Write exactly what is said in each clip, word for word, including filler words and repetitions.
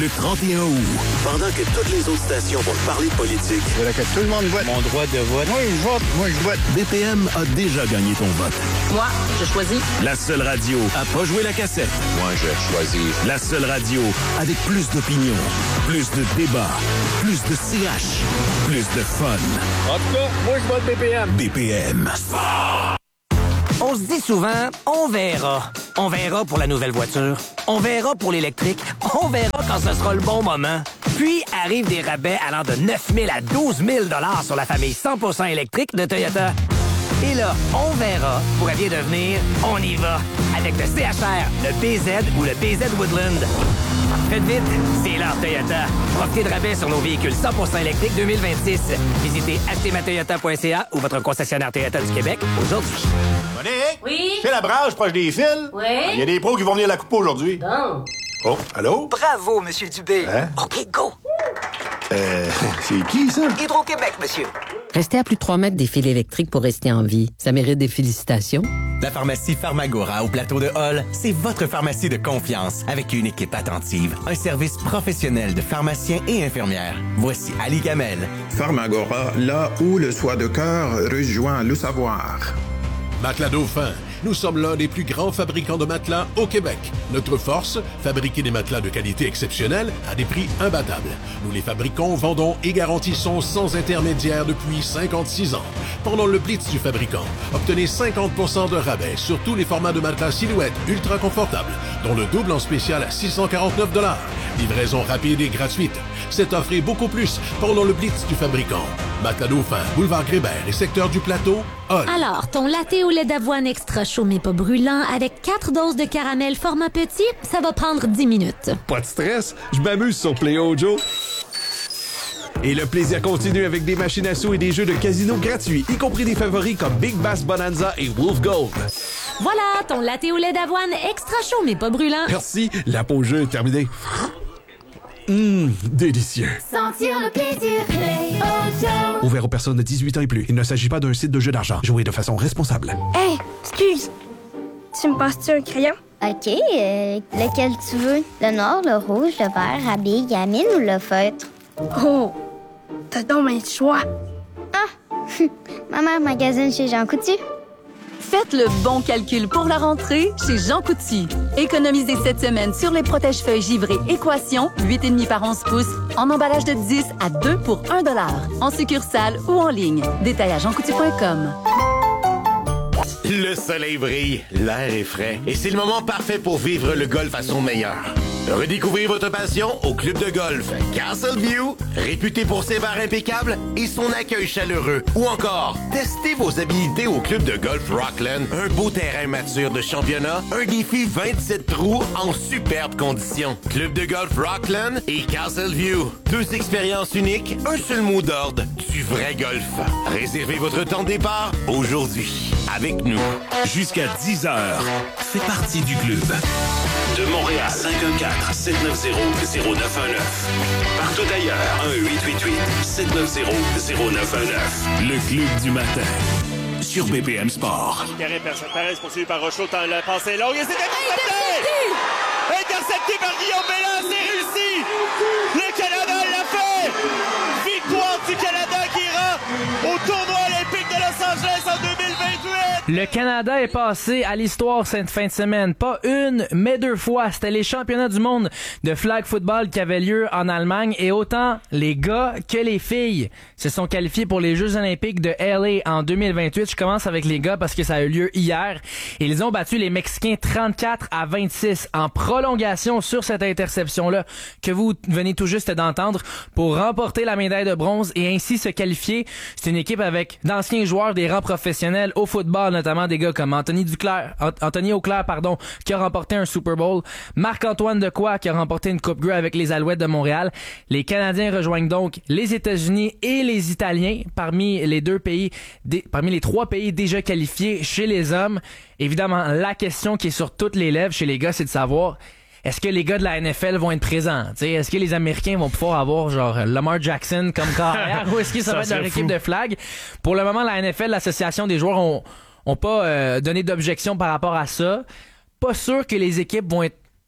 Le trente et un août, pendant que toutes les autres stations vont parler politique. Je voudrais que tout le monde vote. Mon droit de vote. Moi, je vote. Moi, je vote. B P M a déjà gagné ton vote. Moi, je choisis. La seule radio à pas jouer la cassette. Moi, je choisis. La seule radio avec plus d'opinion, plus de débats, plus de C H, plus de fun. En tout cas, moi, je vote B P M. B P M. On se dit souvent, on verra. On verra pour la nouvelle voiture. On verra pour l'électrique. On verra quand ce sera le bon moment. Puis arrivent des rabais allant de neuf mille à douze mille dollars sur la famille cent pour cent électrique de Toyota. Et là, on verra pourrait bien devenir on y va avec le C H R, le B Z ou le B Z Woodland. Faites vite, c'est l'heure Toyota. Profitez de rabais sur nos véhicules cent pour cent électriques deux mille vingt-six. Visitez acheter ma toyota point c a ou votre concessionnaire Toyota du Québec aujourd'hui. Monique? Oui? C'est la branche proche des fils? Oui? Il y a des pros qui vont venir la couper aujourd'hui. Bon. Oh, allô? Bravo, Monsieur Dubé. Hein? OK, go. Euh, c'est qui, ça? Hydro-Québec, monsieur. Restez à plus de trois mètres des fils électriques pour rester en vie. Ça mérite des félicitations. La pharmacie Pharmagora au plateau de Hall, c'est votre pharmacie de confiance avec une équipe attentive, un service professionnel de pharmaciens et infirmières. Voici Ali Gamel. Pharmagora, là où le soie de cœur rejoint le savoir. Matelas Dauphin. Nous sommes l'un des plus grands fabricants de matelas au Québec. Notre force, fabriquer des matelas de qualité exceptionnelle à des prix imbattables. Nous les fabriquons, vendons et garantissons sans intermédiaire depuis cinquante-six ans. Pendant le Blitz du fabricant, obtenez cinquante pour cent de rabais sur tous les formats de matelas silhouette ultra confortables, dont le double en spécial à six cent quarante-neuf dollars. Livraison rapide et gratuite. Cette offre et beaucoup plus pendant le Blitz du fabricant. Matelas Dauphin, boulevard Grébert et secteur du Plateau, Hall. Alors, ton latte au lait d'avoine extra chaud mais pas brûlant avec quatre doses de caramel format petit, ça va prendre dix minutes. Pas de stress, je m'amuse sur Play-O Joe. Et le plaisir continue avec des machines à sous et des jeux de casino gratuits, y compris des favoris comme Big Bass Bonanza et Wolf Gold. Voilà, ton latte au lait d'avoine extra chaud mais pas brûlant. Merci, la pause jeu est terminée. Hum, délicieux. Sentir le plaisir, Play-O Joe. Ouvert aux personnes de dix-huit ans et plus. Il ne s'agit pas d'un site de jeu d'argent. Jouez de façon responsable. Hey, excuse. Tu me passes-tu un crayon? OK, euh, lequel tu veux? Le noir, le rouge, le vert, à billes, gamine ou le feutre? Oh, t'as donc un choix. Ah, ma mère magasine chez Jean Coutu. Faites le bon calcul pour la rentrée chez Jean Coutu. Économisez cette semaine sur les protège-feuilles givrés Équation, huit virgule cinq par onze pouces, en emballage de dix à deux pour un dollar, en succursale ou en ligne. Détail à jean coutu point com. Le soleil brille, l'air est frais et c'est le moment parfait pour vivre le golf à son meilleur. Redécouvrez votre passion au club de golf Castleview, réputé pour ses bars impeccables et son accueil chaleureux. Ou encore, testez vos habilités au club de golf Rockland, un beau terrain mature de championnat, un défi vingt-sept trous en superbes conditions. Club de golf Rockland et Castleview, deux expériences uniques, un seul mot d'ordre, du vrai golf. Réservez votre temps de départ aujourd'hui. Avec nous. Jusqu'à dix heures, fais partie du club. De Montréal, cinq un quatre, sept neuf zéro, zéro neuf un neuf. Partout ailleurs, un huit huit huit, sept neuf zéro, zéro neuf un neuf. Le club du matin. Sur B P M Sport. Carré Perez poursuivi par Rochereau dans la passée longue et c'est intercepté! Intercepté par Guillaume Bellin, c'est réussi! Le Canada l'a fait! Victoire du Canada qui ira au tournoi olympique de Los Angeles en deux mille vingt-huit! Le Canada est passé à l'histoire cette fin de semaine. Pas une, mais deux fois. C'était les championnats du monde de flag football qui avaient lieu en Allemagne et autant les gars que les filles se sont qualifiés pour les Jeux olympiques de L A en deux mille vingt-huit. Je commence avec les gars parce que ça a eu lieu hier. Ils ont battu les Mexicains trente-quatre à vingt-six en prolongation sur cette interception-là que vous venez tout juste d'entendre pour remporter la médaille de bronze et ainsi se qualifier. C'est une équipe avec d'anciens joueurs des rangs professionnels au football, notamment des gars comme Anthony Duclair, Anthony Auclair, pardon, qui a remporté un Super Bowl, Marc-Antoine Decoy qui a remporté une Coupe Grey avec les Alouettes de Montréal. Les Canadiens rejoignent donc les États-Unis et les Italiens parmi les deux pays, des, parmi les trois pays déjà qualifiés chez les hommes. Évidemment, la question qui est sur toutes les lèvres chez les gars, c'est de savoir est-ce que les gars de la N F L vont être présents? T'sais, est-ce que les Américains vont pouvoir avoir genre Lamar Jackson comme carrière ou est-ce que ça, ça va être leur fou. Équipe de flag? Pour le moment, la N F L, l'association des joueurs ont, ont pas euh, donné d'objection par rapport à ça. Pas sûr que les équipes vont être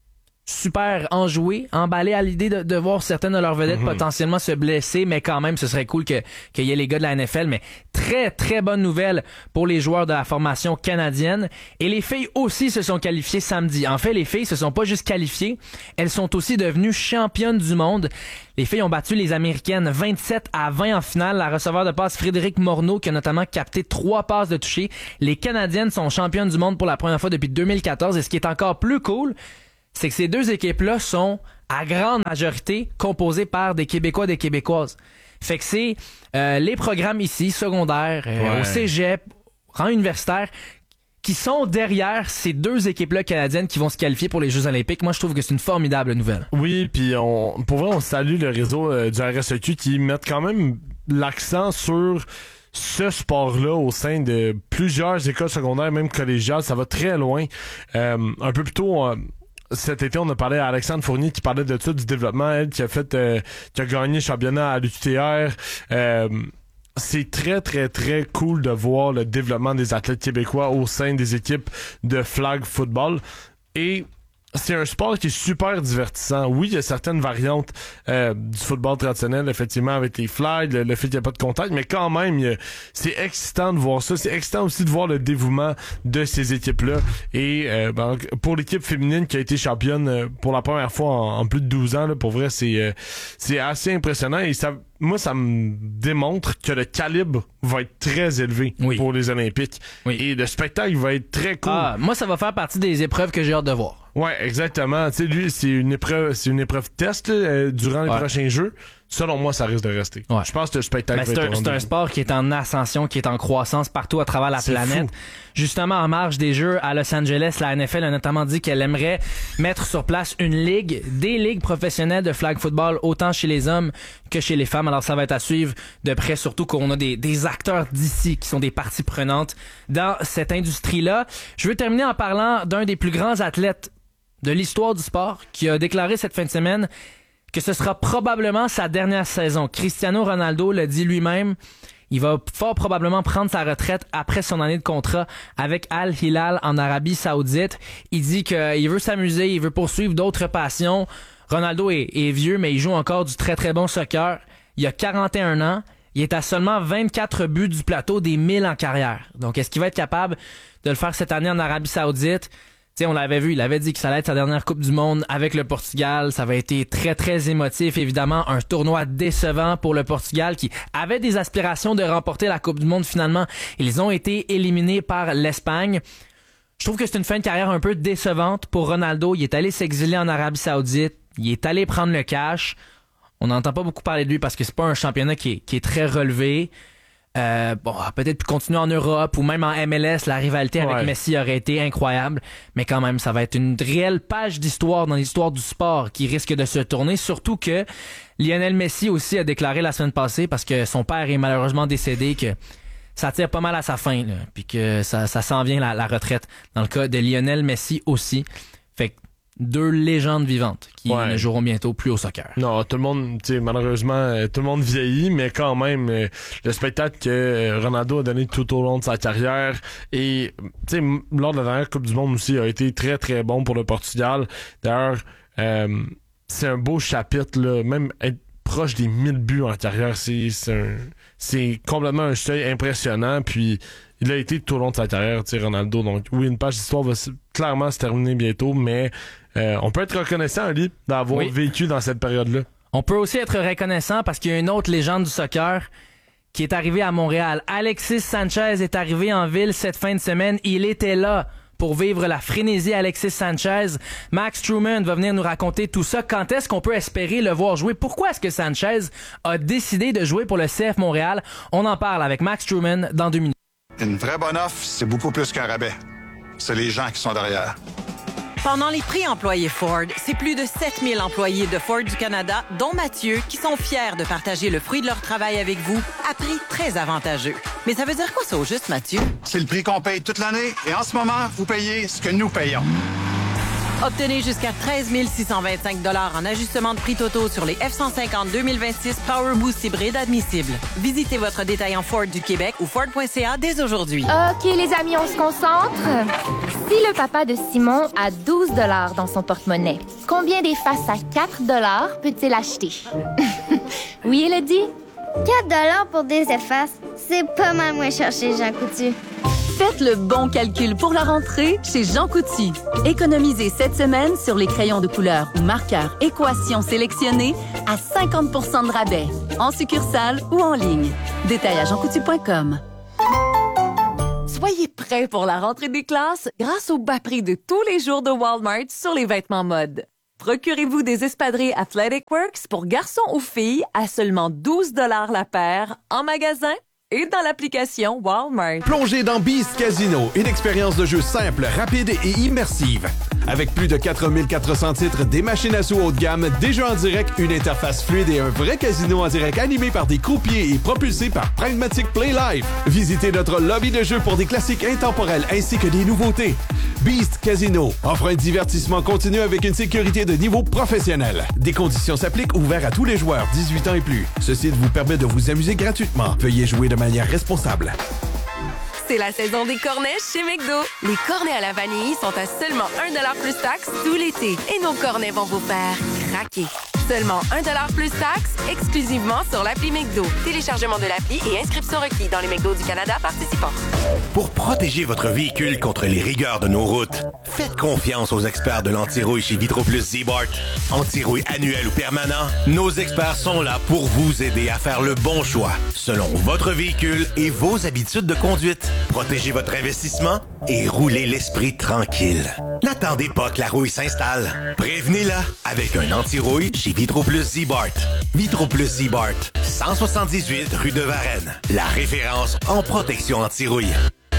super enjoués, emballés à l'idée de, de voir certaines de leurs vedettes mm-hmm. potentiellement se blesser, mais quand même, ce serait cool que, qu'il y ait les gars de la N F L. Mais très, très bonne nouvelle pour les joueurs de la formation canadienne. Et les filles aussi se sont qualifiées samedi. En fait, les filles se sont pas juste qualifiées, elles sont aussi devenues championnes du monde. Les filles ont battu les Américaines vingt-sept à vingt en finale. La receveur de passe Frédéric Morneau qui a notamment capté trois passes de toucher. Les Canadiennes sont championnes du monde pour la première fois depuis deux mille quatorze. Et ce qui est encore plus cool, c'est que ces deux équipes-là sont à grande majorité composées par des Québécois et des Québécoises. Fait que c'est euh, les programmes ici, secondaires, euh, ouais. au cégep, rang universitaire, qui sont derrière ces deux équipes-là canadiennes qui vont se qualifier pour les Jeux olympiques. Moi, je trouve que c'est une formidable nouvelle. Oui, puis on, pour vrai, on salue le réseau euh, du R S E Q qui met quand même l'accent sur ce sport-là au sein de plusieurs écoles secondaires, même collégiales. Ça va très loin. Euh, un peu plus tôt... Euh, cet été, on a parlé à Alexandre Fournier qui parlait de ça, du développement, elle, qui a fait, euh, qui a gagné le championnat à l'U Q T R. Euh, c'est très, très, très cool de voir le développement des athlètes québécois au sein des équipes de flag football. Et c'est un sport qui est super divertissant. Oui, il y a certaines variantes euh, du football traditionnel, effectivement, avec les flags, le, le fait qu'il n'y a pas de contact, mais quand même, a, c'est excitant de voir ça. C'est excitant aussi de voir le dévouement de ces équipes-là. Et euh, ben, pour l'équipe féminine qui a été championne euh, pour la première fois en, en plus de douze ans, là, pour vrai, c'est, euh, c'est assez impressionnant. Et ça, moi, ça me démontre que le calibre va être très élevé oui. pour les Olympiques. Oui. Et le spectacle va être très cool. Ah, moi, ça va faire partie des épreuves que j'ai hâte de voir. Ouais, exactement. Tu sais, lui, c'est une épreuve, c'est une épreuve test là, euh, durant les ouais. prochains Jeux. Selon moi, ça risque de rester. Ouais. Je pense que le spectacle ben, va c'est être un, c'est un sport qui est en ascension, qui est en croissance partout à travers la c'est planète. Fou. Justement, en marge des Jeux à Los Angeles, la N F L a notamment dit qu'elle aimerait mettre sur place une ligue, des ligues professionnelles de flag football, autant chez les hommes que chez les femmes. Alors, ça va être à suivre de près, surtout qu'on a des, des acteurs d'ici qui sont des parties prenantes dans cette industrie-là. Je veux terminer en parlant d'un des plus grands athlètes de l'histoire du sport qui a déclaré cette fin de semaine que ce sera probablement sa dernière saison. Cristiano Ronaldo l'a dit lui-même. Il va fort probablement prendre sa retraite après son année de contrat avec Al Hilal en Arabie Saoudite. Il dit qu'il veut s'amuser, il veut poursuivre d'autres passions. Ronaldo est, est vieux, mais il joue encore du très très bon soccer. Il a quarante et un ans. Il est à seulement vingt-quatre buts du plateau des mille en carrière. Donc, est-ce qu'il va être capable de le faire cette année en Arabie Saoudite? T'sais, on l'avait vu, il avait dit que ça allait être sa dernière Coupe du Monde avec le Portugal. Ça avait été très, très émotif. Évidemment, un tournoi décevant pour le Portugal qui avait des aspirations de remporter la Coupe du Monde. Finalement, ils ont été éliminés par l'Espagne. Je trouve que c'est une fin de carrière un peu décevante pour Ronaldo. Il est allé s'exiler en Arabie Saoudite. Il est allé prendre le cash. On n'entend pas beaucoup parler de lui parce que c'est pas un championnat qui est, qui est très relevé. Euh, bon, peut-être continuer en Europe ou même en M L S, la rivalité avec ouais. Messi aurait été incroyable, mais quand même, ça va être une réelle page d'histoire dans l'histoire du sport qui risque de se tourner, surtout que Lionel Messi aussi a déclaré la semaine passée, parce que son père est malheureusement décédé, que ça tire pas mal à sa fin, là, puis que ça, ça s'en vient la, la retraite, dans le cas de Lionel Messi aussi. Fait que deux légendes vivantes qui ouais. ne joueront bientôt plus au soccer. Non, tout le monde, tu sais, malheureusement, tout le monde vieillit, mais quand même, euh, le spectacle que Ronaldo a donné tout au long de sa carrière et, tu sais, lors de la dernière Coupe du Monde aussi, a été très, très bon pour le Portugal. D'ailleurs, euh, c'est un beau chapitre, là, même être proche des mille buts en carrière, c'est, c'est, un, c'est complètement un seuil impressionnant, puis il a été tout au long de sa carrière, tu sais, Ronaldo. Donc, oui, une page d'histoire va clairement se terminer bientôt, mais euh, on peut être reconnaissant, Ali, d'avoir oui. vécu dans cette période-là. On peut aussi être reconnaissant parce qu'il y a une autre légende du soccer qui est arrivée à Montréal. Alexis Sanchez est arrivé en ville cette fin de semaine. Il était là pour vivre la frénésie Alexis Sanchez. Max Truman va venir nous raconter tout ça. Quand est-ce qu'on peut espérer le voir jouer? Pourquoi est-ce que Sanchez a décidé de jouer pour le C F Montréal? On en parle avec Max Truman dans deux minutes. Une vraie bonne offre, c'est beaucoup plus qu'un rabais. C'est les gens qui sont derrière. Pendant les prix employés Ford, c'est plus de sept mille employés de Ford du Canada, dont Mathieu, qui sont fiers de partager le fruit de leur travail avec vous à prix très avantageux. Mais ça veut dire quoi ça au juste, Mathieu? C'est le prix qu'on paye toute l'année et en ce moment, vous payez ce que nous payons. Obtenez jusqu'à treize mille six cent vingt-cinq dollars en ajustement de prix totaux sur les F cent cinquante deux mille vingt-six Power Boost hybride admissibles. Visitez votre détaillant Ford du Québec ou Ford point C A dès aujourd'hui. OK, les amis, on se concentre. Si le papa de Simon a douze dollars dans son porte-monnaie, combien d'effaces à quatre dollars peut-il acheter? Oui, Elodie? quatre dollars pour des effaces, c'est pas mal moins cher chez Jean Coutu. Faites le bon calcul pour la rentrée chez Jean Coutu. Économisez cette semaine sur les crayons de couleur ou marqueurs équations sélectionnés à cinquante pour cent de rabais, en succursale ou en ligne. Détail à jean coutu point com. Soyez prêts pour la rentrée des classes grâce au bas prix de tous les jours de Walmart sur les vêtements mode. Procurez-vous des espadrilles Athletic Works pour garçons ou filles à seulement douze dollars la paire en magasin et dans l'application Walmart. Plongez dans Beast Casino, une expérience de jeu simple, rapide et immersive. Avec plus de quatre mille quatre cents titres, des machines à sous haut de gamme, des jeux en direct, une interface fluide et un vrai casino en direct animé par des croupiers et propulsé par Pragmatic Play Live. Visitez notre lobby de jeux pour des classiques intemporels ainsi que des nouveautés. Beast Casino offre un divertissement continu avec une sécurité de niveau professionnel. Des conditions s'appliquent, ouvert à tous les joueurs dix-huit ans et plus. Ce site vous permet de vous amuser gratuitement. Veuillez jouer de manière responsable. C'est la saison des cornets chez McDo. Les cornets à la vanille sont à seulement un dollar plus taxe tout l'été. Et nos cornets vont vous faire craquer. Seulement un dollar plus taxe, exclusivement sur l'appli McDo. Téléchargement de l'appli et inscription requis dans les McDo du Canada participants. Pour protéger votre véhicule contre les rigueurs de nos routes, faites confiance aux experts de l'anti-rouille chez Vitroplus Z-Bart. Anti-rouille annuel ou permanent, nos experts sont là pour vous aider à faire le bon choix selon votre véhicule et vos habitudes de conduite. Protégez votre investissement et roulez l'esprit tranquille. N'attendez pas que la rouille s'installe. Prévenez-la avec un anti-rouille chez Vitroplus Z-Bart. Vitroplus Z-Bart, cent soixante-dix-huit rue de Varennes. La référence en protection anti-rouille.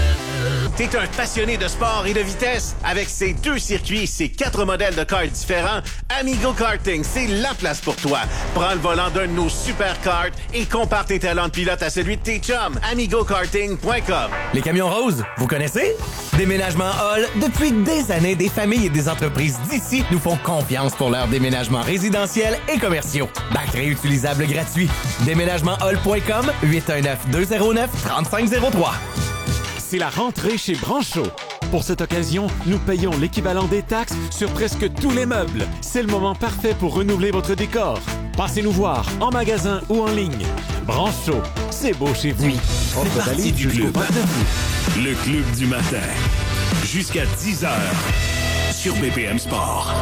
T'es un passionné de sport et de vitesse? Avec ses deux circuits et ses quatre modèles de karts différents, Amigo Karting, c'est la place pour toi. Prends le volant d'un de nos super karts et compare tes talents de pilote à celui de tes chums. amigo karting point com. Les camions roses, vous connaissez? Déménagement Hall, depuis des années, des familles et des entreprises d'ici nous font confiance pour leurs déménagements résidentiels et commerciaux. Bac réutilisable gratuit. déménagement hall point com, huit un neuf, deux zéro neuf, trois cinq zéro trois. C'est la rentrée chez Brancho. Pour cette occasion, nous payons l'équivalent des taxes sur presque tous les meubles. C'est le moment parfait pour renouveler votre décor. Passez nous voir en magasin ou en ligne. Brancho, c'est beau chez vous. C'est parti du club. Le club du matin. Jusqu'à dix heures sur B P M Sport.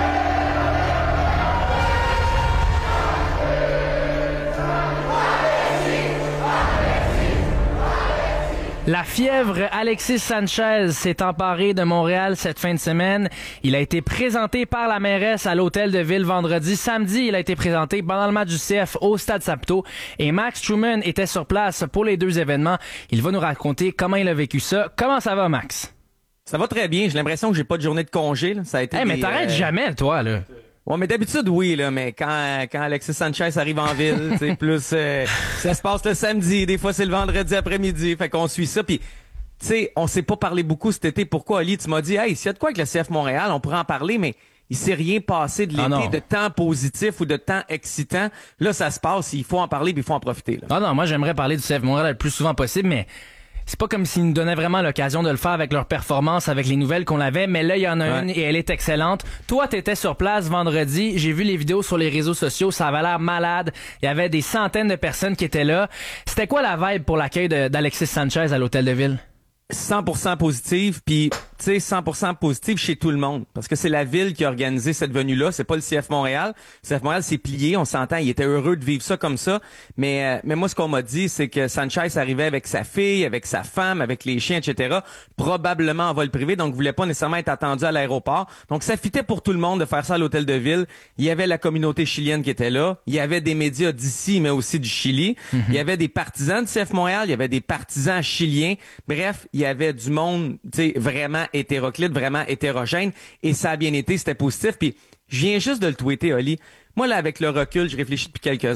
La fièvre Alexis Sanchez s'est emparée de Montréal cette fin de semaine. Il a été présenté par la mairesse à l'hôtel de ville vendredi. Samedi, il a été présenté pendant le match du C F au Stade Saputo. Et Max Truman était sur place pour les deux événements. Il va nous raconter comment il a vécu ça. Comment ça va, Max? Ça va très bien. J'ai l'impression que j'ai pas de journée de congé. Là. Ça a été hey, des, mais t'arrêtes euh... jamais, toi, là. Ouais, mais d'habitude, oui, là, mais quand, quand Alexis Sanchez arrive en ville, c'est plus, euh, ça se passe le samedi, des fois c'est le vendredi après-midi, fait qu'on suit ça, puis, tu sais, on s'est pas parlé beaucoup cet été. Pourquoi, Ali? Tu m'as dit, hey, s'il y a de quoi avec le C F Montréal, on pourrait en parler, mais il s'est rien passé de l'été, ah de temps positif ou de temps excitant. Là, ça se passe, il faut en parler, puis il faut en profiter, là. Ah non, moi, j'aimerais parler du C F Montréal le plus souvent possible, mais c'est pas comme s'ils nous donnaient vraiment l'occasion de le faire avec leur performance, avec les nouvelles qu'on avait, mais là, il y en a ouais. une et elle est excellente. Toi, t'étais sur place vendredi. J'ai vu les vidéos sur les réseaux sociaux. Ça avait l'air malade. Il y avait des centaines de personnes qui étaient là. C'était quoi la vibe pour l'accueil de, d'Alexis Sanchez à l'hôtel de ville? cent pour cent positive, puis tu sais, cent pour cent positive chez tout le monde. Parce que c'est la ville qui a organisé cette venue-là. C'est pas le C F Montréal. Le C F Montréal s'est plié, on s'entend. Il était heureux de vivre ça comme ça. Mais euh, mais moi, ce qu'on m'a dit, c'est que Sanchez arrivait avec sa fille, avec sa femme, avec les chiens, et cetera. Probablement en vol privé, donc voulait pas nécessairement être attendu à l'aéroport. Donc ça fitait pour tout le monde de faire ça à l'hôtel de ville. Il y avait la communauté chilienne qui était là. Il y avait des médias d'ici, mais aussi du Chili. Mm-hmm. Il y avait des partisans du C F Montréal. Il y avait des partisans chiliens. Bref, il y avait du monde, tu sais, vraiment hétéroclite, vraiment hétérogène, et ça a bien été, c'était positif. Puis je viens juste de le tweeter, Oli. Moi, là, avec le recul, je réfléchis depuis quelques heures.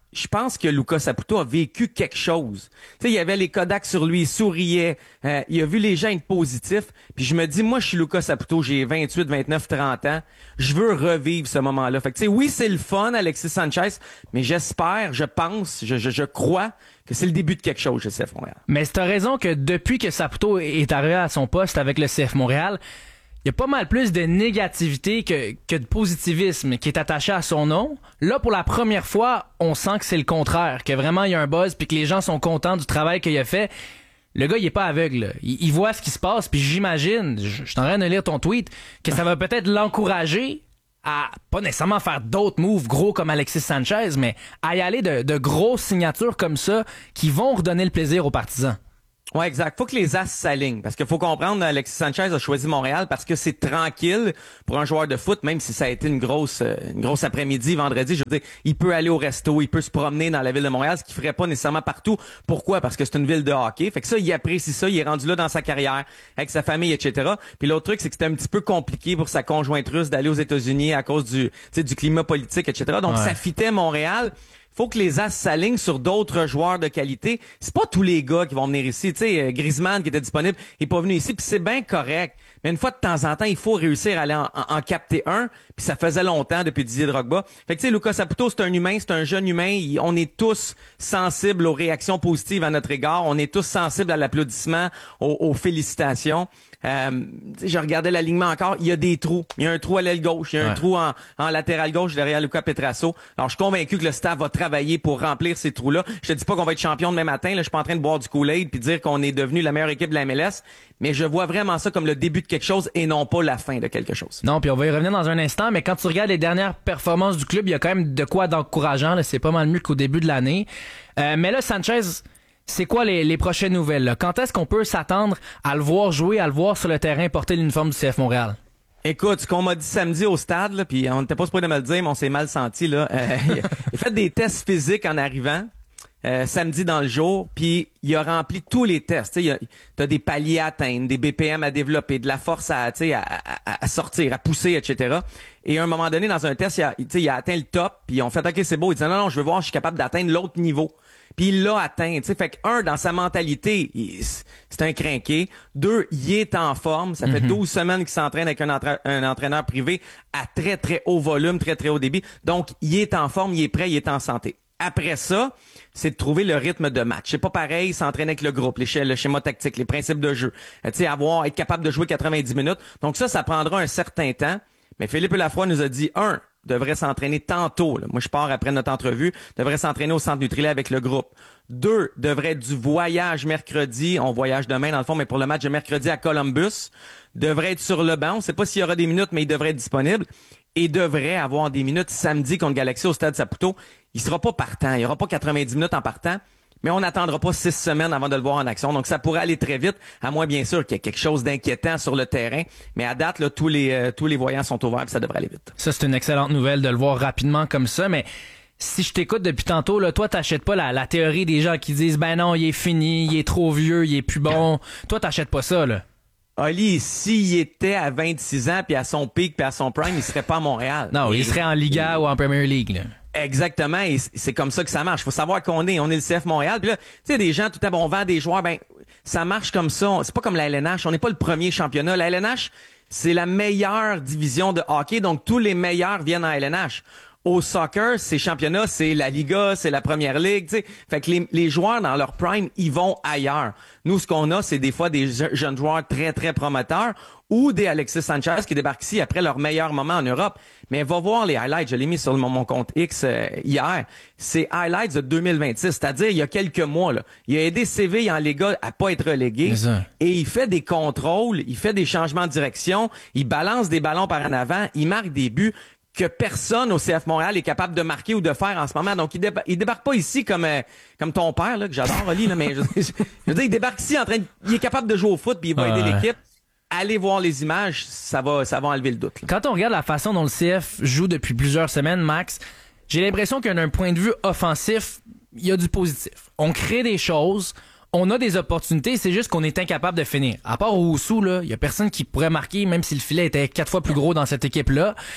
je pense que Luka Saputo a vécu quelque chose. Tu sais, il y avait les Kodak sur lui, il souriait, euh, il a vu les gens être positifs. Puis je me dis, moi, je suis Luka Saputo, j'ai vingt-huit, vingt-neuf, trente ans. Je veux revivre ce moment-là. Fait que tu sais, oui, c'est le fun, Alexis Sanchez, mais j'espère, je pense, je, je, je crois que c'est le début de quelque chose chez le C F Montréal. Mais t'as raison que depuis que Saputo est arrivé à son poste avec le C F Montréal, il y a pas mal plus de négativité que, que de positivisme qui est attaché à son nom. Là, pour la première fois, on sent que c'est le contraire, que vraiment il y a un buzz puis que les gens sont contents du travail qu'il a fait. Le gars, il est pas aveugle. Là. Il, il voit ce qui se passe, puis j'imagine, je, je suis en train de lire ton tweet, que ça va peut-être l'encourager à pas nécessairement faire d'autres moves gros comme Alexis Sanchez, mais à y aller de, de grosses signatures comme ça qui vont redonner le plaisir aux partisans. Ouais, exact. Faut que les as s'alignent. Parce qu'il faut comprendre, Alexis Sanchez a choisi Montréal parce que c'est tranquille pour un joueur de foot, même si ça a été une grosse, une grosse après-midi, vendredi. Je veux dire, il peut aller au resto, il peut se promener dans la ville de Montréal, ce qu'il ferait pas nécessairement partout. Pourquoi? Parce que c'est une ville de hockey. Fait que ça, il apprécie ça. Il est rendu là dans sa carrière, avec sa famille, et cetera. Puis l'autre truc, c'est que c'était un petit peu compliqué pour sa conjointe russe d'aller aux États-Unis à cause du, tu sais, du climat politique, et cetera. Donc, ouais. Ça fitait Montréal. Faut que les As s'alignent sur d'autres joueurs de qualité. C'est pas tous les gars qui vont venir ici. Tu sais, Griezmann qui était disponible, il est pas venu ici, puis c'est bien correct. Mais une fois de temps en temps, il faut réussir à aller en, en, en capter un, puis ça faisait longtemps depuis Didier Drogba. Fait que tu sais, Luka Saputo, c'est un humain, c'est un jeune humain. Il, on est tous sensibles aux réactions positives à notre égard. On est tous sensibles à l'applaudissement, aux, aux félicitations. Euh, je regardais l'alignement encore, il y a des trous. Il y a un trou à l'aile gauche, il y a un ouais. trou en, en latéral gauche derrière Luca Petrasso. Alors, je suis convaincu que le staff va travailler pour remplir ces trous-là. Je te dis pas qu'on va être champion demain matin, là, je suis pas en train de boire du Kool-Aid puis dire qu'on est devenu la meilleure équipe de la M L S, mais je vois vraiment ça comme le début de quelque chose et non pas la fin de quelque chose. Non, puis on va y revenir dans un instant, mais quand tu regardes les dernières performances du club, il y a quand même de quoi d'encourageant, là, c'est pas mal mieux qu'au début de l'année. Euh, mais là, Sanchez, c'est quoi les, les prochaines nouvelles, là? Quand est-ce qu'on peut s'attendre à le voir jouer, à le voir sur le terrain porter l'uniforme du C F Montréal? Écoute, ce qu'on m'a dit samedi au stade, là, puis on n'était pas supposé de me le dire, mais on s'est mal senti, là. Euh, il a fait des tests physiques en arrivant, euh, samedi dans le jour, puis il a rempli tous les tests. Tu as des paliers à atteindre, des B P M à développer, de la force à, à, à, à sortir, à pousser, et cetera. Et à un moment donné, dans un test, il a, il a atteint le top, puis on fait « OK, c'est beau ». Il dit « Non, non, je veux voir, je suis capable d'atteindre l'autre niveau ». Puis il l'a atteint, tu sais. Fait que, un, dans sa mentalité, il, c'est un crinqué. Deux, il est en forme. Ça fait mm-hmm. douze semaines qu'il s'entraîne avec un, entra- un entraîneur privé à très, très haut volume, très, très haut débit. Donc, il est en forme, il est prêt, il est en santé. Après ça, c'est de trouver le rythme de match. C'est pas pareil, s'entraîner avec le groupe, les sch- le schéma tactique, les principes de jeu. Tu sais, avoir, être capable de jouer quatre-vingt-dix minutes. Donc ça, ça prendra un certain temps. Mais Philippe Lafroy nous a dit, un, devrait s'entraîner tantôt. Là. Moi, je pars après notre entrevue. Devrait s'entraîner au centre Nutrilait avec le groupe. Deux, devrait être du voyage mercredi. On voyage demain, dans le fond, mais pour le match de mercredi à Columbus. Devrait être sur le banc. On ne sait pas s'il y aura des minutes, mais il devrait être disponible. Et devrait avoir des minutes samedi contre Galaxy au Stade Saputo. Il sera pas partant. Il n'y aura pas quatre-vingt-dix minutes en partant. Mais on n'attendra pas six semaines avant de le voir en action. Donc, ça pourrait aller très vite, à moins, bien sûr, qu'il y ait quelque chose d'inquiétant sur le terrain. Mais à date, là, tous les, euh, tous les voyants sont ouverts et ça devrait aller vite. Ça, c'est une excellente nouvelle de le voir rapidement comme ça. Mais si je t'écoute depuis tantôt, là, toi, t'achètes pas la, la théorie des gens qui disent « Ben non, il est fini, il est trop vieux, il est plus bon. » Toi, t'achètes pas ça, là. Oli, s'il était à vingt-six ans, puis à son pic, puis à son prime, il serait pas à Montréal. Non, il, il serait en Liga ou en Premier League, là. Exactement, et c'est comme ça que ça marche. Faut savoir qu'on est, on est le C F Montréal. Puis là, tu sais, des gens, tout à bon, on vend des joueurs, ben, ça marche comme ça. C'est pas comme la L N H. On n'est pas le premier championnat. La L N H, c'est la meilleure division de hockey, donc tous les meilleurs viennent en L N H. Au soccer, ces championnats, c'est la Liga, c'est la Première Ligue, tu sais. Fait que les, les joueurs, dans leur prime, ils vont ailleurs. Nous, ce qu'on a, c'est des fois des je- jeunes joueurs très, très promoteurs ou des Alexis Sanchez qui débarquent ici après leur meilleur moment en Europe. Mais va voir les highlights. Je l'ai mis sur mon, mon compte X euh, hier. C'est highlights de deux mille vingt-six, c'est-à-dire il y a quelques mois. Là. Il a aidé Séville en Liga à pas être relégué. Et il fait des contrôles, il fait des changements de direction, il balance des ballons par en avant, il marque des buts que personne au C F Montréal est capable de marquer ou de faire en ce moment. Donc, il, déba- il débarque pas ici comme euh, comme ton père, là, que j'adore, Oli, là, mais je, je veux dire, il débarque ici en train de... Il est capable de jouer au foot, puis il va ah, aider ouais. l'équipe. Allez voir les images, ça va, ça va enlever le doute. Là. Quand on regarde la façon dont le C F joue depuis plusieurs semaines, Max, j'ai l'impression que d'un point de vue offensif, il y a du positif. On crée des choses, on a des opportunités, c'est juste qu'on est incapable de finir. À part Oussou, là, il y a personne qui pourrait marquer, même si le filet était quatre fois plus gros dans cette équipe-là.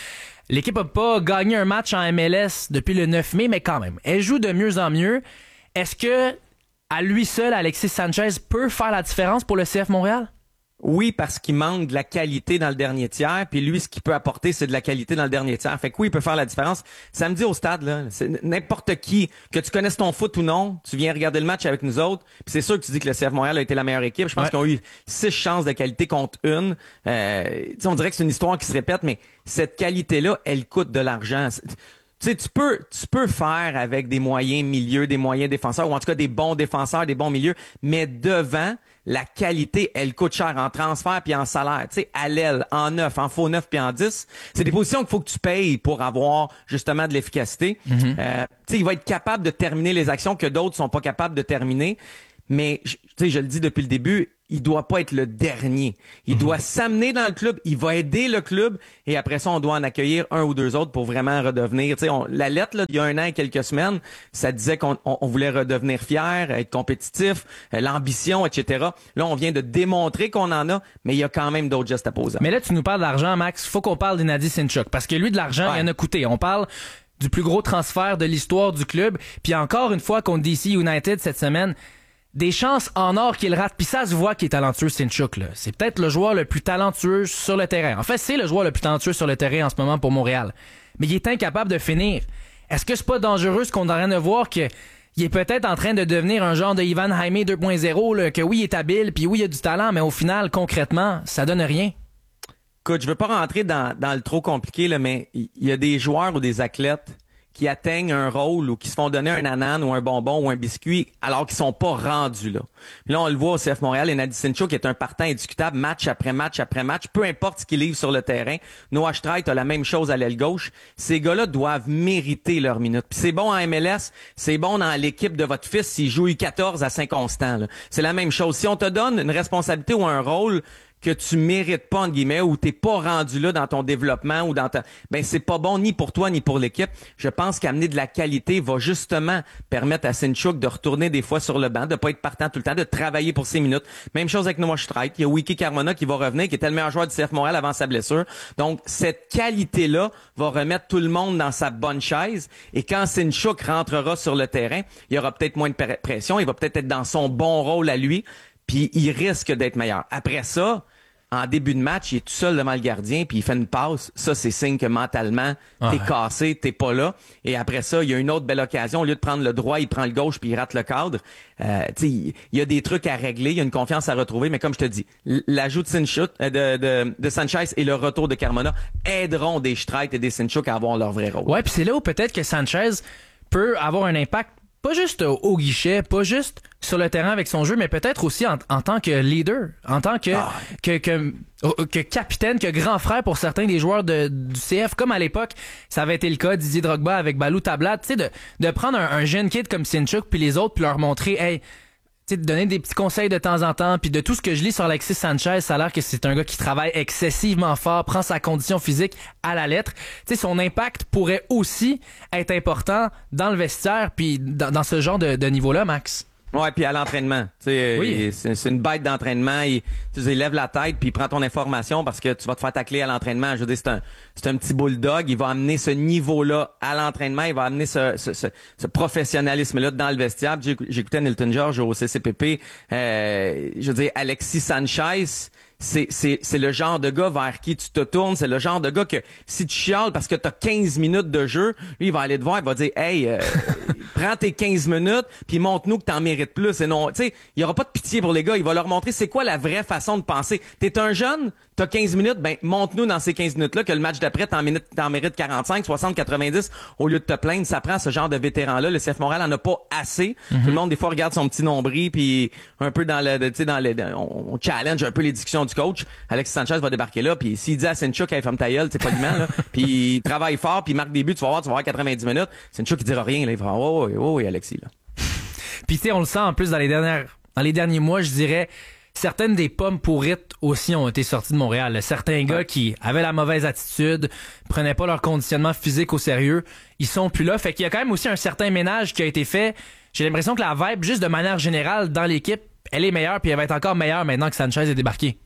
L'équipe n'a pas gagné un match en M L S depuis le neuf mai, mais quand même, elle joue de mieux en mieux. Est-ce que, à lui seul, Alexis Sanchez peut faire la différence pour le C F Montréal? Oui, parce qu'il manque de la qualité dans le dernier tiers, puis lui, ce qu'il peut apporter, c'est de la qualité dans le dernier tiers. Fait que oui, il peut faire la différence. Samedi au stade, là, c'est n'importe qui, que tu connaisses ton foot ou non, tu viens regarder le match avec nous autres, puis c'est sûr que tu dis que le C F Montréal a été la meilleure équipe. Je pense ouais. qu'ils ont eu six chances de qualité contre une. Euh, on dirait que c'est une histoire qui se répète, mais cette qualité-là, elle coûte de l'argent. Tu sais, tu peux, tu peux faire avec des moyens milieux, des moyens défenseurs, ou en tout cas des bons défenseurs, des bons milieux, mais devant, la qualité, elle coûte cher en transfert puis en salaire. Tu sais, à l'aile, en neuf, en faux neuf puis en dix, c'est des positions qu'il faut que tu payes pour avoir justement de l'efficacité. Mm-hmm. Euh, tu sais, il va être capable de terminer les actions que d'autres sont pas capables de terminer. Mais, tu sais, je le dis depuis le début, il doit pas être le dernier. Il mm-hmm. doit s'amener dans le club, il va aider le club, et après ça, on doit en accueillir un ou deux autres pour vraiment redevenir. Tu sais, on, la lettre, là, il y a un an et quelques semaines, ça disait qu'on on, on voulait redevenir fier, être compétitif, euh, l'ambition, et cetera. Là, on vient de démontrer qu'on en a, mais il y a quand même d'autres gestes à poser. Mais là, tu nous parles d'argent, Max. Faut qu'on parle d'Hennady Sinchuk, parce que lui, de l'argent, ouais. il en a coûté. On parle du plus gros transfert de l'histoire du club. Puis encore une fois, contre D C United cette semaine, des chances en or qu'il rate, puis ça se voit qu'il est talentueux, Sinchuk, là. C'est peut-être le joueur le plus talentueux sur le terrain. En fait, c'est le joueur le plus talentueux sur le terrain en ce moment pour Montréal. Mais il est incapable de finir. Est-ce que c'est pas dangereux ce qu'on est en train de voir que il est peut-être en train de devenir un genre de Ivan Jaime deux point zéro, là, que oui, il est habile, puis oui, il a du talent, mais au final, concrètement, ça donne rien? Écoute, je veux pas rentrer dans, dans le trop compliqué, là, mais il y a des joueurs ou des athlètes qui atteignent un rôle ou qui se font donner un ananas ou un bonbon ou un biscuit alors qu'ils sont pas rendus là. Puis là, on le voit au C F Montréal, Hennady Sinchuk qui est un partant indiscutable match après match après match, peu importe ce qu'il livre sur le terrain. Noah Streit a la même chose à l'aile gauche. Ces gars-là doivent mériter leur minute. Puis c'est bon en M L S, c'est bon dans l'équipe de votre fils s'il joue U quatorze à Saint-Constant. Là. C'est la même chose. Si on te donne une responsabilité ou un rôle que tu mérites pas, entre guillemets, ou t'es pas rendu là dans ton développement ou dans ta, ben, c'est pas bon ni pour toi ni pour l'équipe. Je pense qu'amener de la qualité va justement permettre à Sinchuk de retourner des fois sur le banc, de pas être partant tout le temps, de travailler pour ses minutes. Même chose avec Noah Streit. Il y a Wiki Carmona qui va revenir, qui était le meilleur joueur du C F Montréal avant sa blessure. Donc, cette qualité-là va remettre tout le monde dans sa bonne chaise. Et quand Sinchuk rentrera sur le terrain, il y aura peut-être moins de pression. Il va peut-être être dans son bon rôle à lui. Puis il risque d'être meilleur. Après ça, en début de match, il est tout seul devant le gardien, puis il fait une passe. Ça, c'est signe que mentalement, t'es ah. cassé, t'es pas là. Et après ça, il y a une autre belle occasion. Au lieu de prendre le droit, il prend le gauche, puis il rate le cadre. Euh, tu sais, il y a des trucs à régler, il y a une confiance à retrouver. Mais comme je te dis, l'ajout de Sinchuk, de, de, de Sanchez et le retour de Carmona aideront des Streit et des Sinchuk à avoir leur vrai rôle. Ouais, puis c'est là où peut-être que Sanchez peut avoir un impact pas juste au guichet, pas juste sur le terrain avec son jeu, mais peut-être aussi en, en tant que leader, en tant que, ah. que, que, que capitaine, que grand frère pour certains des joueurs de, du C F, comme à l'époque, ça avait été le cas Didier Drogba avec Balou Tablat, tu sais, de, de prendre un, un jeune kid comme Sinchuk puis les autres puis leur montrer, hey, de donner des petits conseils de temps en temps, puis de tout ce que je lis sur Alexis Sanchez, ça a l'air que c'est un gars qui travaille excessivement fort, prend sa condition physique à la lettre. Tu sais, son impact pourrait aussi être important dans le vestiaire, puis dans, dans ce genre de, de niveau-là, Max. Ouais, puis à l'entraînement, tu sais, oui. c'est, c'est une bête d'entraînement. Il, tu sais, il lève la tête puis il prend ton information parce que tu vas te faire tacler à l'entraînement. Je veux dire, c'est un, c'est un petit bulldog. Il va amener ce niveau-là à l'entraînement. Il va amener ce, ce, ce, ce professionnalisme-là dans le vestiaire. J'écoutais Nilton George au C C P P. Euh, je veux dire, Alexis Sanchez. C'est, c'est, c'est le genre de gars vers qui tu te tournes. C'est le genre de gars que si tu chiales parce que t'as quinze minutes de jeu, lui, il va aller te voir, il va dire, hey, euh, prends tes quinze minutes puis montre-nous que t'en mérites plus. Et non, tu sais, il y aura pas de pitié pour les gars. Il va leur montrer c'est quoi la vraie façon de penser. T'es un jeune, t'as quinze minutes, ben, montre-nous dans ces quinze minutes-là que le match d'après, t'en mérites, t'en mérites quarante-cinq, soixante, quatre-vingt-dix au lieu de te plaindre. Ça prend ce genre de vétéran-là. Le C F Montréal en a pas assez. Mm-hmm. Tout le monde, des fois, regarde son petit nombril puis un peu dans le, tu sais, dans le, on, on challenge un peu les discussions du coach. Alexis Sanchez va débarquer là, puis s'il dit à Sinchuk, hey, ferme ta gueule, c'est poliment, là, puis il travaille fort, puis il marque des buts, tu vas voir, tu vas avoir quatre-vingt-dix minutes. Sinchuk, il dira rien, là, il va oh, oh, oh, oh, Alexis, là. Puis tu sais, on le sent en plus dans les dernières, dans les derniers mois, je dirais, certaines des pommes pourrites aussi ont été sorties de Montréal. Là. Certains gars ouais. qui avaient la mauvaise attitude, prenaient pas leur conditionnement physique au sérieux, ils sont plus là. Fait qu'il y a quand même aussi un certain ménage qui a été fait. J'ai l'impression que la vibe, juste de manière générale, dans l'équipe, elle est meilleure, puis elle va être encore meilleure maintenant que Sanchez est débarqué.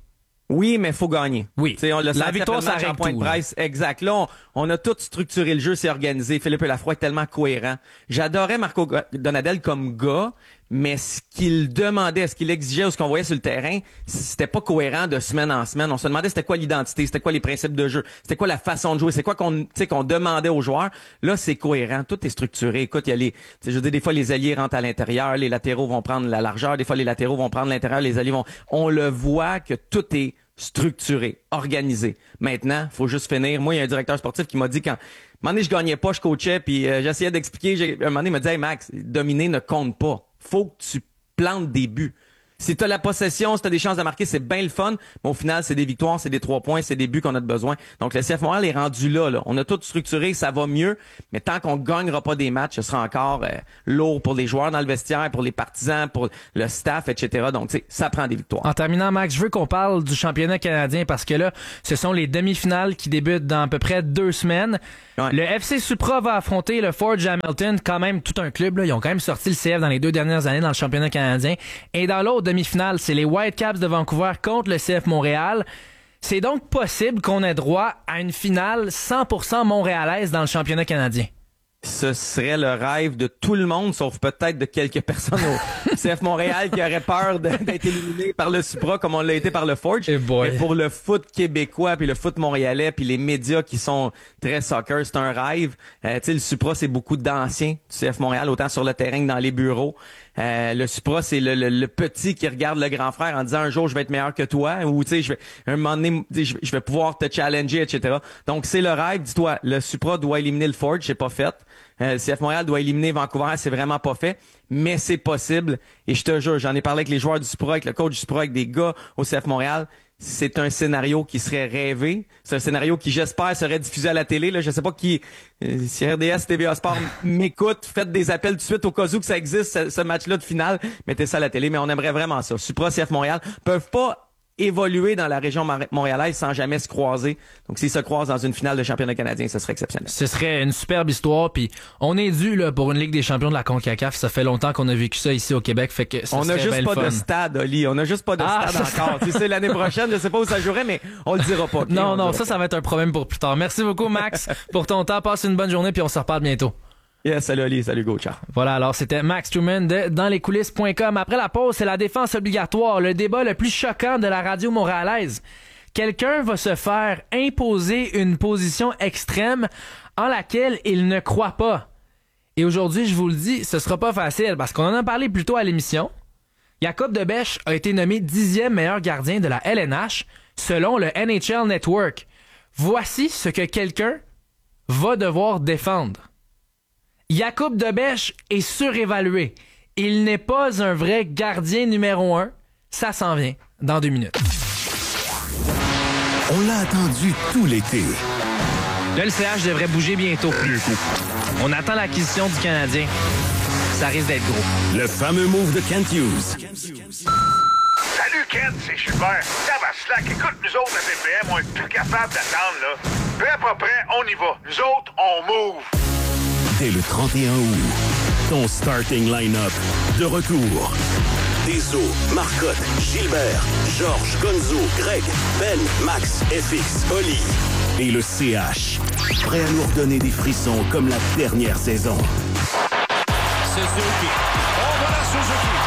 Oui, mais il faut gagner. Oui. T'sais, on l'a La senti victoire, après le match ça en règle point tout, de là. presse. Exact. Là, on, on a tout structuré le jeu, c'est organisé. Philippe Lafroy est tellement cohérent. J'adorais Marco Donadel comme gars, mais ce qu'il demandait, ce qu'il exigeait ou ce qu'on voyait sur le terrain, c'était pas cohérent de semaine en semaine. On se demandait c'était quoi l'identité, c'était quoi les principes de jeu, c'était quoi la façon de jouer, c'est quoi qu'on, tu sais, qu'on demandait aux joueurs. Là, c'est cohérent, tout est structuré. Écoute, il y a les, tu sais, je veux dire, des fois les alliés rentrent à l'intérieur, les latéraux vont prendre la largeur, des fois les latéraux vont prendre l'intérieur, les alliés vont. On le voit que tout est structuré, organisé. Maintenant, faut juste finir. Moi, il y a un directeur sportif qui m'a dit quand, à un moment donné, je gagnais pas, je coachais, puis euh, j'essayais d'expliquer. J'ai, à un moment donné, il m'a dit, hey Max, dominer ne compte pas. Faut que tu plantes des buts. Si t'as la possession, si t'as des chances de marquer, c'est bien le fun. Mais au final, c'est des victoires, c'est des trois points, c'est des buts qu'on a de besoin. Donc, le C F Montréal est rendu là, là. On a tout structuré, ça va mieux. Mais tant qu'on gagnera pas des matchs, ce sera encore euh, lourd pour les joueurs dans le vestiaire, pour les partisans, pour le staff, et cetera. Donc, tu sais, ça prend des victoires. En terminant, Max, je veux qu'on parle du championnat canadien parce que là, ce sont les demi-finales qui débutent dans à peu près deux semaines. Ouais. Le F C Supra va affronter le Forge Hamilton, quand même tout un club. Là. Ils ont quand même sorti le C F dans les deux dernières années dans le championnat canadien. Et dans l'autre demi-finale, c'est les Whitecaps de Vancouver contre le C F Montréal. C'est donc possible qu'on ait droit à une finale cent pour cent montréalaise dans le championnat canadien. Ce serait le rêve de tout le monde, sauf peut-être de quelques personnes au C F Montréal qui auraient peur de, d'être éliminées par le Supra comme on l'a été par le Forge. Hey Mais pour le foot québécois, puis le foot montréalais, puis les médias qui sont très soccer, c'est un rêve. Euh, tu sais, le Supra, c'est beaucoup d'anciens du C F Montréal, autant sur le terrain que dans les bureaux. Euh, le Supra, c'est le, le, le petit qui regarde le grand frère en disant un jour je vais être meilleur que toi, ou tu sais, je vais un moment donné, je, je vais pouvoir te challenger, et cetera. Donc c'est le rêve. Dis-toi, le Supra doit éliminer le Forge, c'est pas fait. Euh, le C F Montréal doit éliminer Vancouver, c'est vraiment pas fait, mais c'est possible. Et je te jure, j'en ai parlé avec les joueurs du Supra, avec le coach du Supra, avec des gars au C F Montréal. C'est un scénario qui serait rêvé. C'est un scénario qui, j'espère, serait diffusé à la télé. Là, je sais pas qui, euh, si R D S, T V A Sport m'écoute, faites des appels tout de suite au cas où que ça existe, ce, ce match-là de finale. Mettez ça à la télé, mais on aimerait vraiment ça. Supra, C F Montréal peuvent pas évoluer dans la région montréalaise sans jamais se croiser. Donc, s'ils se croisent dans une finale de championnat canadien, ce serait exceptionnel. Ce serait une superbe histoire. Puis, on est dû là pour une Ligue des champions de la CONCACAF. Ça fait longtemps qu'on a vécu ça ici au Québec. Fait que ça on n'a juste pas de stade, Oli. On n'a juste pas de ah, stade ça, encore. Ça... Tu sais, l'année prochaine, je sais pas où ça jouerait, mais on le dira pas. Okay? Non, non, ça, ça va être un problème pour plus tard. Merci beaucoup, Max, pour ton temps. Passe une bonne journée, puis on se reparle bientôt. Yes, salut Ali, salut Go, ciao. Voilà, alors c'était Max Truman de dans les coulisses point com. Après la pause, c'est la défense obligatoire, le débat le plus choquant de la radio montréalaise. Quelqu'un va se faire imposer une position extrême en laquelle il ne croit pas. Et aujourd'hui, je vous le dis, ce sera pas facile parce qu'on en a parlé plus tôt à l'émission. Jacob Debèche a été nommé dixième meilleur gardien de la L N H selon le N H L Network. Voici ce que quelqu'un va devoir défendre. Jacob Debèche est surévalué. Il n'est pas un vrai gardien numéro un. Ça s'en vient dans deux minutes. On l'a attendu tout l'été. Là, le C H devrait bouger bientôt. On attend l'acquisition du Canadien. Ça risque d'être gros. Le fameux move de Kent Hughes. Salut Kent, c'est Schubert. Tabarnak, écoute, nous autres, la B P M, on est plus capable d'attendre, là. Prêt, pas prêt, on y va. Nous autres, on move. Dès le trente et un août, ton starting line-up de retour. Deso, Marcotte, Gilbert, Georges, Gonzo, Greg, Ben, Max, F X, Oli et le C H. Prêt à nous redonner des frissons comme la dernière saison. Suzuki. On va la Suzuki.